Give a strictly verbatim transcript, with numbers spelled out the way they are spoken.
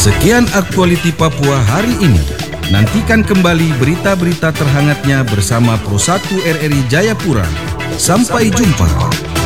Sekian Aktualiti Papua hari ini. Nantikan kembali berita-berita terhangatnya bersama Pro satu R R I Jayapura. Sampai jumpa.